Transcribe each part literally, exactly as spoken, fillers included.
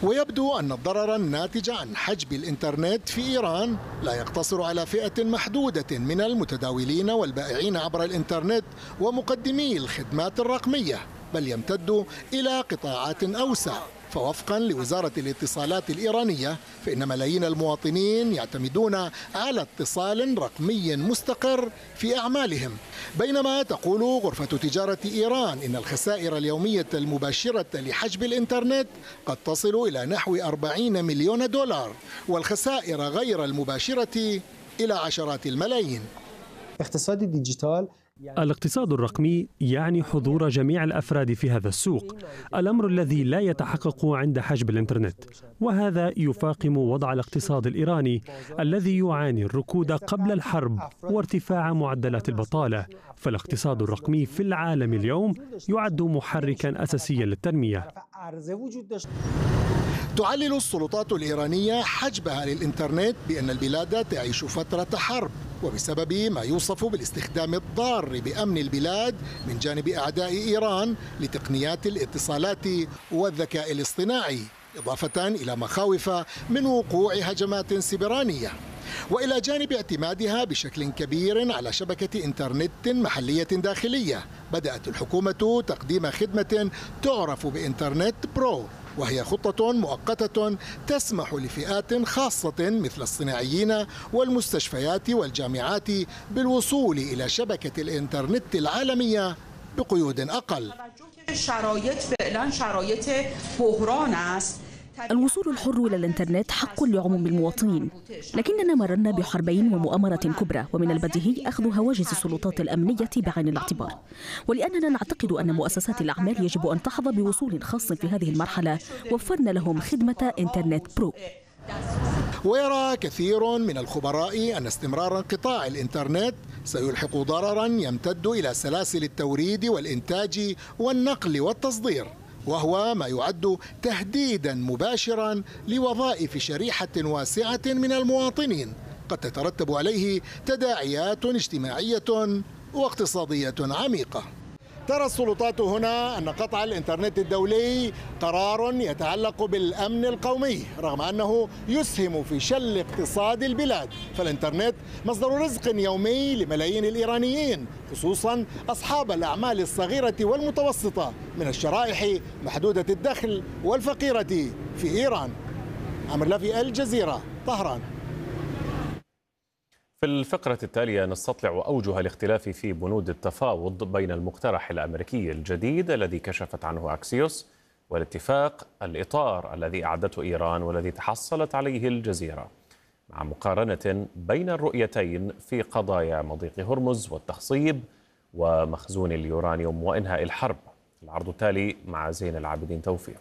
ويبدو أن الضرر الناتج عن حجب الإنترنت في إيران لا يقتصر على فئة محدودة من المتداولين والبائعين عبر الإنترنت ومقدمي الخدمات الرقمية، بل يمتد إلى قطاعات أوسع. فوفقا لوزارة الاتصالات الإيرانية فإن ملايين المواطنين يعتمدون على اتصال رقمي مستقر في أعمالهم، بينما تقول غرفة تجارة إيران إن الخسائر اليومية المباشرة لحجب الإنترنت قد تصل إلى نحو أربعين مليون دولار، والخسائر غير المباشرة إلى عشرات الملايين. اقتصاد الديجيتال الاقتصاد الرقمي يعني حضور جميع الأفراد في هذا السوق، الأمر الذي لا يتحقق عند حجب الإنترنت، وهذا يفاقم وضع الاقتصاد الإيراني الذي يعاني الركود قبل الحرب وارتفاع معدلات البطالة. فالاقتصاد الرقمي في العالم اليوم يعد محركا أساسيا للتنمية. تعلل السلطات الإيرانية حجبها للإنترنت بأن البلاد تعيش فترة حرب، وبسبب ما يوصف بالاستخدام الضار بأمن البلاد من جانب أعداء إيران لتقنيات الاتصالات والذكاء الاصطناعي، إضافة إلى مخاوف من وقوع هجمات سبرانية، وإلى جانب اعتمادها بشكل كبير على شبكة إنترنت محلية داخلية. بدأت الحكومة تقديم خدمة تعرف بإنترنت برو، وهي خطة مؤقتة تسمح لفئات خاصة مثل الصناعيين والمستشفيات والجامعات بالوصول إلى شبكة الإنترنت العالمية بقيود أقل. الوصول الحر إلى الإنترنت حق لعموم المواطنين، لكننا مررنا بحربين ومؤامرة كبرى، ومن البديهي أخذ هواجس السلطات الأمنية بعين الاعتبار، ولأننا نعتقد أن مؤسسات الأعمال يجب أن تحظى بوصول خاص في هذه المرحلة، وفرنا لهم خدمة إنترنت برو. ويرى كثير من الخبراء أن استمرار انقطاع الإنترنت سيلحق ضررا يمتد إلى سلاسل التوريد والإنتاج والنقل والتصدير، وهو ما يعد تهديدا مباشرا لوظائف شريحة واسعة من المواطنين قد تترتب عليه تداعيات اجتماعية واقتصادية عميقة. ترى السلطات هنا أن قطع الإنترنت الدولي قرار يتعلق بالأمن القومي، رغم أنه يسهم في شل اقتصاد البلاد، فالإنترنت مصدر رزق يومي لملايين الإيرانيين، خصوصا أصحاب الأعمال الصغيرة والمتوسطة من الشرائح محدودة الدخل والفقيرة في إيران. عمر لافي، الجزيرة، طهران. في الفقرة التالية نستطلع أوجه الاختلاف في بنود التفاوض بين المقترح الأمريكي الجديد الذي كشفت عنه أكسيوس والاتفاق الإطار الذي أعدته إيران والذي تحصلت عليه الجزيرة، مع مقارنة بين الرؤيتين في قضايا مضيق هرمز والتخصيب ومخزون اليورانيوم وإنهاء الحرب. العرض التالي مع زين العابدين توفيق.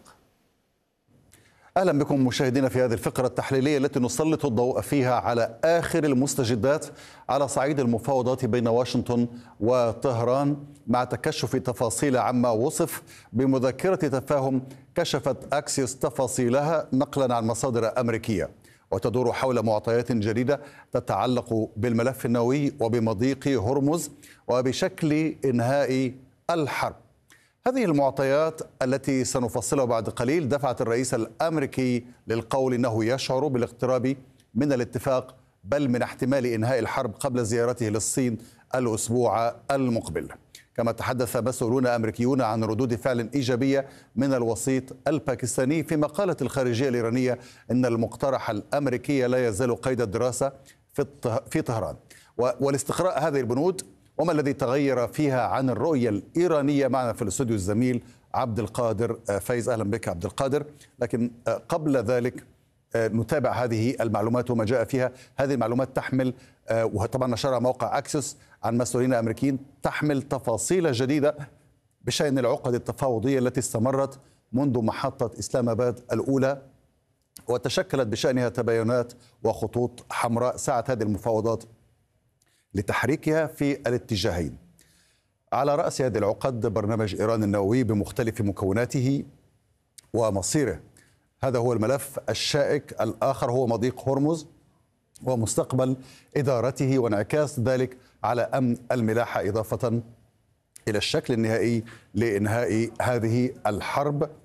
أهلا بكم مشاهدينا في هذه الفقرة التحليلية التي نسلط الضوء فيها على آخر المستجدات على صعيد المفاوضات بين واشنطن وطهران، مع تكشف تفاصيل عما وصف بمذكرة تفاهم كشفت أكسيوس تفاصيلها نقلا عن مصادر أمريكية، وتدور حول معطيات جديدة تتعلق بالملف النووي وبمضيق هرمز وبشكل إنهاء الحرب. هذه المعطيات التي سنفصلها بعد قليل دفعت الرئيس الأمريكي للقول إنه يشعر بالاقتراب من الاتفاق، بل من احتمال إنهاء الحرب قبل زيارته للصين الأسبوع المقبل. كما تحدث مسؤولون أمريكيون عن ردود فعل إيجابية من الوسيط الباكستاني، فيما قالت الخارجية الإيرانية إن المقترح الأمريكي لا يزال قيد الدراسة في طهران. والاستقراء هذه البنود وما الذي تغير فيها عن الرؤية الإيرانية معنا في الاستوديو الزميل عبد القادر فايز. أهلا بك عبد القادر. لكن قبل ذلك نتابع هذه المعلومات وما جاء فيها. هذه المعلومات تحمل، وطبعا نشرها موقع أكسيوس عن مسؤولين أمريكيين، تحمل تفاصيل جديدة بشأن العقد التفاوضية التي استمرت منذ محطة إسلام آباد الأولى، وتشكلت بشأنها تباينات وخطوط حمراء سعت هذه المفاوضات لتحريكها في الاتجاهين. على رأس هذه العقد برنامج إيران النووي بمختلف مكوناته ومصيره. هذا هو الملف الشائك. الآخر هو مضيق هرمز ومستقبل إدارته وانعكاس ذلك على أمن الملاحة، إضافة إلى الشكل النهائي لإنهاء هذه الحرب